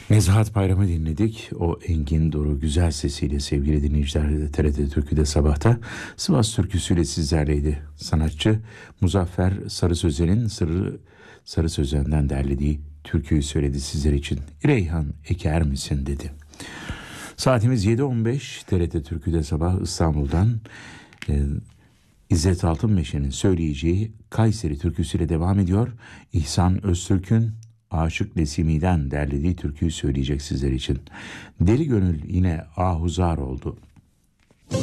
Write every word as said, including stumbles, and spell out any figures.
Nezahat Bayram'ı dinledik. O engin, doğru, güzel sesiyle sevgili dinleyiciler, T R T Türkü'de sabahta Sivas türküsüyle sizlerleydi. Sanatçı Muzaffer Sarı Sözen'in Sırrı Sarı Sözen'den derlediği türküyü söyledi sizler için. Reyhan eker misin dedi. Saatimiz yedi on beş. T R T Türkü'de sabah İstanbul'dan e, İzzet Altınmeşe'nin söyleyeceği Kayseri türküsüyle devam ediyor. İhsan Öztürk'ün Aşık Nesimi'den derlediği türküyü söyleyecek sizler için. Deli gönül yine ahuzar oldu.